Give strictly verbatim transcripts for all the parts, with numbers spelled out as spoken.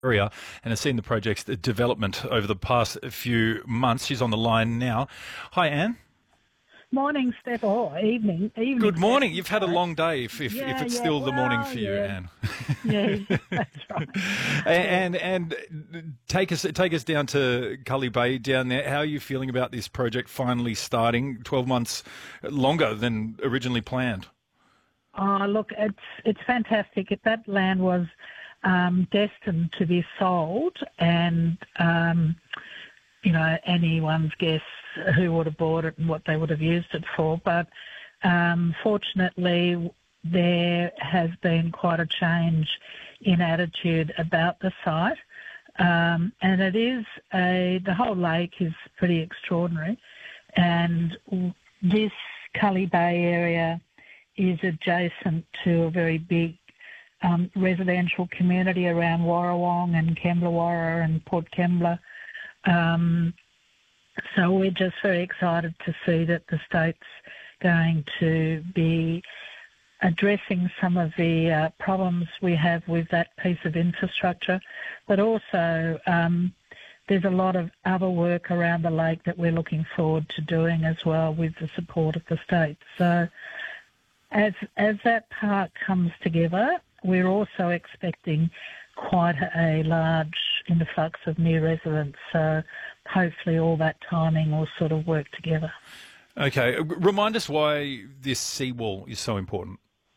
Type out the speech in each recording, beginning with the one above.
area and has seen the project's development over the past few months. She's on the line now. Hi, Anne. Morning, Steph. Oh, evening. Evening. Good morning. Steph. You've had a long day if, if, yeah, if it's yeah. still well, the morning for you, yeah. Anne. Yeah, that's right. and, and and take us take us down to Cully Bay down there. How are you feeling about this project finally starting twelve months longer than originally planned? Oh, look, it's it's fantastic. If that land was um, destined to be sold, and um, you know, anyone's guess who would have bought it and what they would have used it for. But um, fortunately, there has been quite a change in attitude about the site. Um, and it is a, the whole lake is pretty extraordinary. And this Cully Bay area is adjacent to a very big um, residential community around Warrawong and Kembla and Port Kembla. Um, so we're just very excited to see that the state's going to be addressing some of the uh, problems we have with that piece of infrastructure, but also um, there's a lot of other work around the lake that we're looking forward to doing as well with the support of the state. So as as that park comes together, we're also expecting quite a large influx of new residents. So hopefully all that timing will sort of work together. Okay. Remind us why this seawall is so important.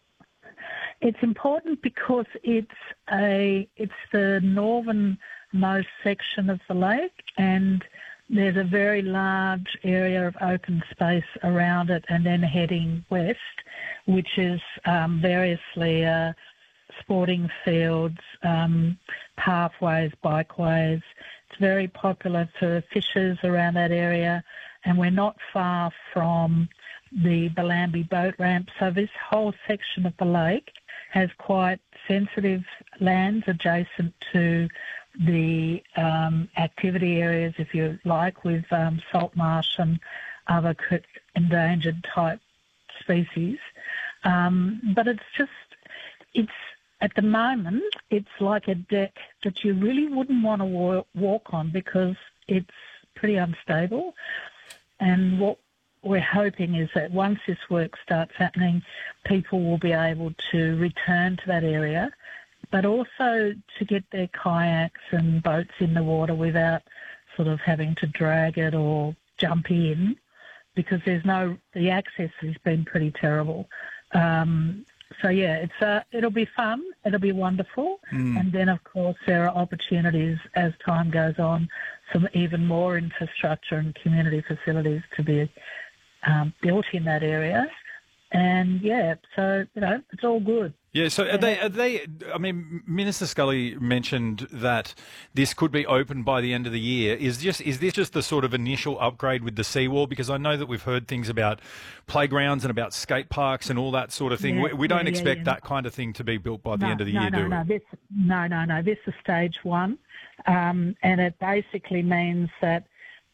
It's important because it's a it's the northernmost section of the lake, and there's a very large area of open space around it, and then heading west, which is um, variously uh, sporting fields, um, pathways, bikeways. It's very popular for fishers around that area, and we're not far from the Bellambi boat ramp. So this whole section of the lake has quite sensitive lands adjacent to the um, activity areas, if you like, with um, salt marsh and other endangered type species. Um, but it's just, it's at the moment, it's like a deck that you really wouldn't want to wa- walk on because it's pretty unstable. And what we're hoping is that once this work starts happening, people will be able to return to that area, but also to get their kayaks and boats in the water without sort of having to drag it or jump in, because there's no, the access has been pretty terrible. Um, so yeah, it's uh, it'll be fun, it'll be wonderful, mm. and then of course there are opportunities as time goes on, some even more infrastructure and community facilities to be um, built in that area. And yeah, so you know, it's all good. Yeah, so are they, are they, I mean, Minister Scully mentioned that this could be open by the end of the year. Is just is this just the sort of initial upgrade with the seawall? Because I know that we've heard things about playgrounds and about skate parks and all that sort of thing. Yeah, we, we don't yeah, expect yeah, that kind of thing to be built by the no, end of the no, year, no, do we? No, this, no, no, no. This is stage one, um, and it basically means that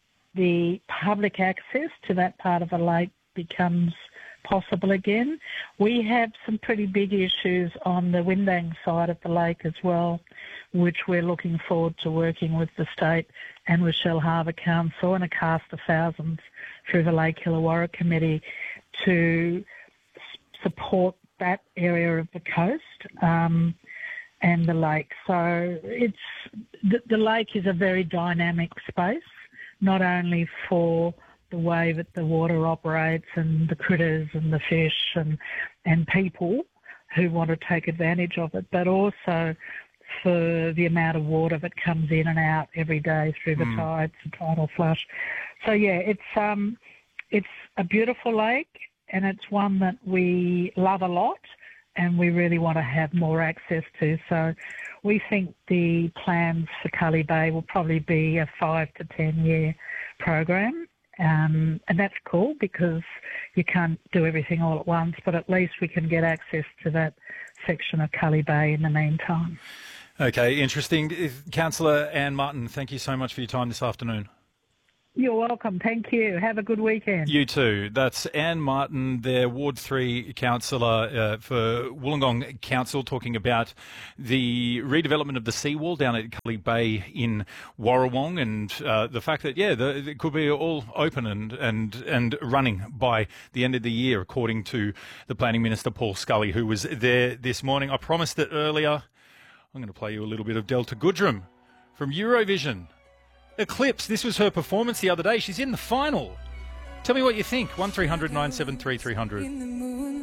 the public access to that part of the lake becomes possible again. We have some pretty big issues on the Windang side of the lake as well, which we're looking forward to working with the state and with Shell Harbour Council and a cast of thousands through the Lake Illawarra Committee to support that area of the coast um, and the lake. So it's the, the lake is a very dynamic space, not only for the way that the water operates and the critters and the fish and and people who want to take advantage of it, but also for the amount of water that comes in and out every day through the mm. tides and tidal flush. So yeah, it's um it's a beautiful lake, and it's one that we love a lot and we really want to have more access to. So we think the plans for Cully Bay will probably be a five to ten year program. Um, and that's cool because you can't do everything all at once, but at least we can get access to that section of Cully Bay in the meantime. Okay, interesting. Councillor Anne Martin, thank you so much for your time this afternoon. You're welcome. Thank you. Have a good weekend. You too. That's Anne Martin, their Ward three councillor uh, for Wollongong Council, talking about the redevelopment of the seawall down at Cully Bay in Warrawong, and uh, the fact that, yeah, the, it could be all open and, and, and running by the end of the year, according to the Planning Minister, Paul Scully, who was there this morning. I promised it earlier. I'm going to play you a little bit of Delta Goodrem from Eurovision. Eclipse, this was her performance the other day. She's in the final. Tell me what you think. one three hundred nine seven three three hundred.